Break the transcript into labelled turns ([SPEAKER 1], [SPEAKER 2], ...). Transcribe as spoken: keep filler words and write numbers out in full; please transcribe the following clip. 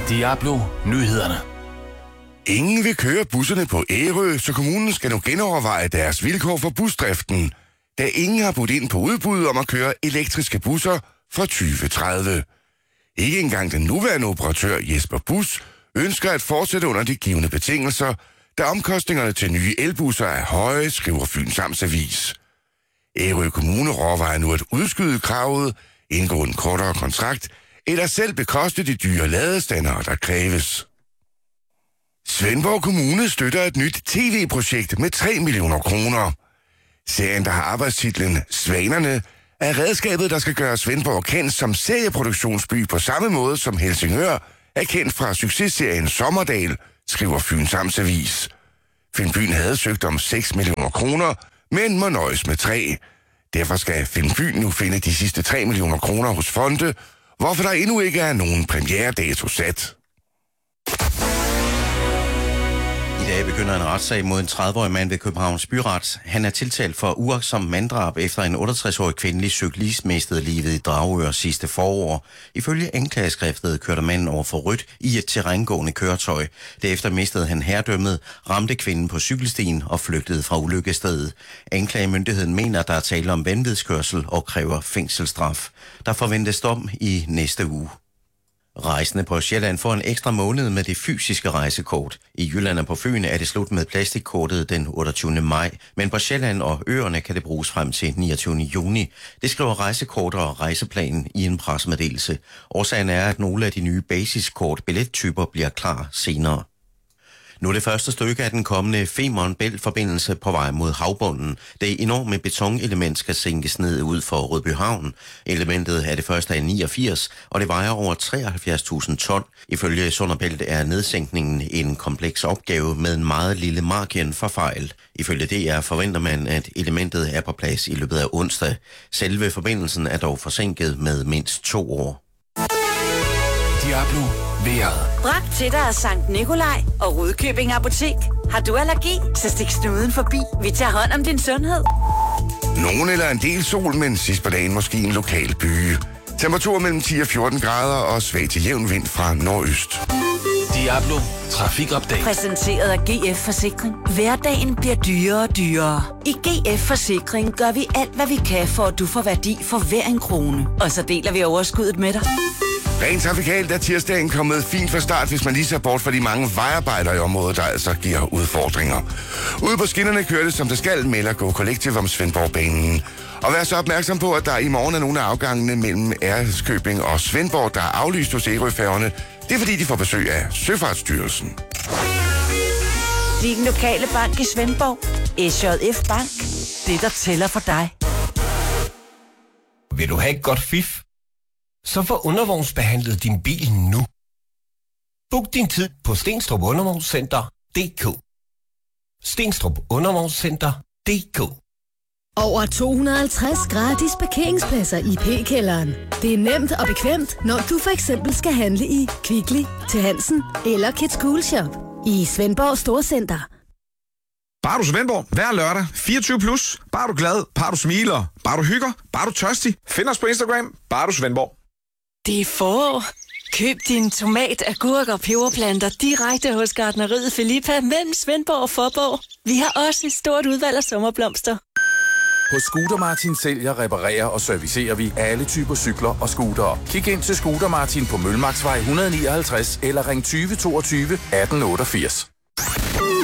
[SPEAKER 1] Diablo Nyhederne.
[SPEAKER 2] Ingen vil køre busserne på Ærø, så kommunen skal nu genoverveje deres vilkår for busdriften, da ingen har budt ind på udbud om at køre elektriske busser fra tyve tredive. Ikke engang den nuværende operatør Jesper Bus ønsker at fortsætte under de givne betingelser, da omkostningerne til nye elbusser er høje, skriver Fyns Amtsavis. Ærø Kommune overvejer nu at udskyde kravet, indgå en kortere kontrakt, eller selv bekoste de dyre ladestandere, der kræves. Svendborg Kommune støtter et nyt tv-projekt med tre millioner kroner. Serien, der har arbejdstitlen Svanerne, er redskabet, der skal gøre Svendborg kendt som serieproduktionsby på samme måde som Helsingør er kendt fra successerien Sommerdal, skriver Fyns Amtsavis. Filmbyen havde søgt om seks millioner kroner, men må nøjes med tre. Derfor skal Filmbyen nu finde de sidste tre millioner kroner hos fonde, hvorfor der endnu ikke er nogen premieredato sat.
[SPEAKER 3] I dag begynder en retssag mod en tredive-årig mand ved Københavns Byret. Han er tiltalt for uagtsomt manddrab efter en otteogtres-årig kvindelig cyklist mistede livet i Dragør sidste forår. Ifølge anklageskriftet kørte manden over for rødt i et terrængående køretøj. Derefter mistede han herredømmet, ramte kvinden på cykelstien og flygtede fra ulykkesstedet. Anklagemyndigheden mener, at der er tale om vanvidskørsel og kræver fængselsstraf. Der forventes dom i næste uge. Rejsende på Sjælland får en ekstra måned med det fysiske rejsekort. I Jylland og på Fyn er det slut med plastikkortet den otteogtyvende maj, men på Sjælland og øerne kan det bruges frem til niogtyvende juni. Det skriver Rejsekort og Rejseplanen i en pressemeddelelse. Årsagen er, at nogle af de nye basiskort billettyper bliver klar senere. Nu er det første stykke af den kommende Femern Bælt-forbindelse på vej mod havbunden. Det enorme betonelement skal sænkes ned ud for Rødbyhavn. Elementet er det første af niogfirs, og det vejer over treoghalvfjerds tusind ton. Ifølge Sund & Bælt er nedsænkningen en kompleks opgave med en meget lille margin for fejl. Ifølge D R forventer man, at elementet er på plads i løbet af onsdag. Selve forbindelsen er dog forsinket med mindst to år.
[SPEAKER 1] Diablo Vejret.
[SPEAKER 4] Bragt til dig af Sankt Nikolaj og Rudkøbing Apotek. Har du allergi, så stik snuden forbi. Vi tager hånd om din sundhed.
[SPEAKER 2] Nogen eller en del sol, men sidst på dagen måske en lokal byge. Temperatur mellem ti og fjorten grader og svag til jævn vind fra nordøst.
[SPEAKER 1] Diablo Trafikupdate.
[SPEAKER 4] Præsenteret af G F Forsikring. Hverdagen bliver dyrere og dyrere. I G F Forsikring gør vi alt, hvad vi kan, for at du får værdi for hver en krone. Og så deler vi overskuddet med dig.
[SPEAKER 2] Rent trafikalt er tirsdagen kommet fint fra start, hvis man lige ser bort fra de mange vejarbejdere i området, der altså giver udfordringer. Ude på skinnerne kører det som det skal, melder Go Collective om Svendborgbanen. Og vær så opmærksom på, at der i morgen er nogle af afgangene mellem Ærøskøbing og Svendborg, der er aflyst hos Ærøfærgerne. Det er fordi, de får besøg af Søfartsstyrelsen.
[SPEAKER 4] Din lokale bank i Svendborg. S J F Bank. Det, der tæller for dig.
[SPEAKER 5] Vil du have et godt fif? Så få undervognsbehandlet din bil nu. Book din tid på Stenstrup Undervognscenter punktum d k. Stenstrup Undervognscenter punktum d k.
[SPEAKER 6] Over to hundrede og halvtreds gratis parkeringspladser i P-kælderen. Det er nemt og bekvemt, når du for eksempel skal handle i Kvickly, til Hansen eller Kids Cool Shop i Svendborg Storcenter.
[SPEAKER 7] Bare du Svendborg, hver lørdag, fireogtyve plus. Bare du glad, bare du smiler, bare du hygger, bare du tørstig. Find os på Instagram, bare du Svendborg.
[SPEAKER 8] Det er forår. Køb din tomat, agurk og peberplanter direkte hos gartneriet Filippa mellem Svendborg og Fåborg. Vi har også et stort udvalg af sommerblomster.
[SPEAKER 9] Hos Scooter Martin sælger, reparerer og servicerer vi alle typer cykler og scootere. Kig ind til Scooter Martin på Mølmarksvej et hundrede nioghalvtreds eller ring tyve toogtyve atten otteogfirs.